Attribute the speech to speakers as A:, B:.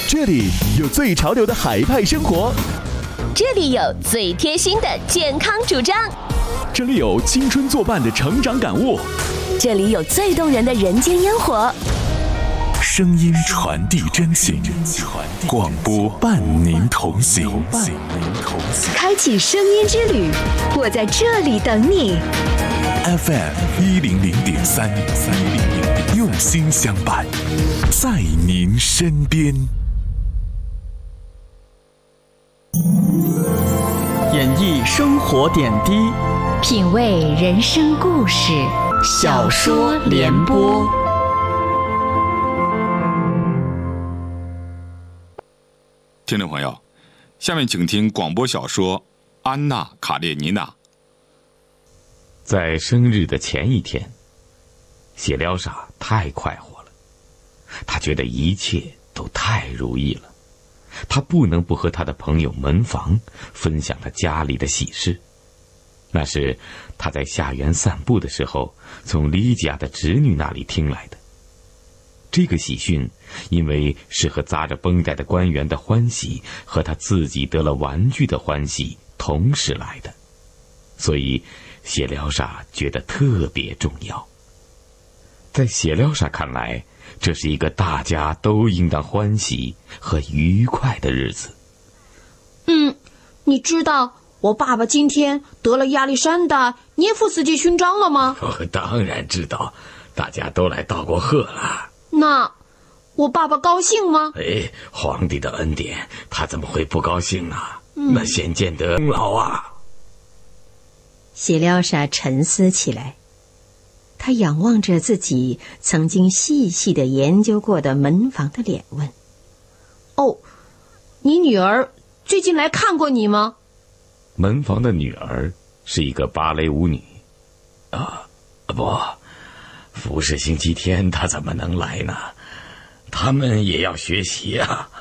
A: 这里有最潮流的海派生活，
B: 这里有最贴心的健康主张，
A: 这里有青春作伴的成长感悟，
B: 这里有最动人的人间烟火。
A: 声音传递真情，广播伴您同行。
C: 开启声音之旅，我在这里等你。
A: FM100.3，用心相伴，在您身边。
D: 演绎生活点滴，
C: 品味人生故事，
D: 小说联播。
E: 听众朋友，下面请听广播小说《安娜·卡列尼娜》。
F: 在生日的前一天，谢廖沙太快活了，他觉得一切都太如意了，他不能不和他的朋友门房分享他家里的喜事。那是他在下园散步的时候从李家的侄女那里听来的。这个喜讯因为是和扎着绷带的官员的欢喜和他自己得了玩具的欢喜同时来的，所以谢廖沙觉得特别重要。在谢廖沙看来，这是一个大家都应当欢喜和愉快的日子。
G: 你知道我爸爸今天得了亚历山大涅夫斯基勋章了吗？
F: 当然知道，大家都来道过贺了。
G: 那我爸爸高兴吗？
F: 皇帝的恩典，他怎么会不高兴啊？那显见得功劳啊。
C: 谢廖沙沉思起来，他仰望着自己曾经细细地研究过的门房的脸问：
G: 你女儿最近来看过你吗？
F: 门房的女儿是一个芭蕾舞女。不，服饰星期天她怎么能来呢？他们也要学习啊。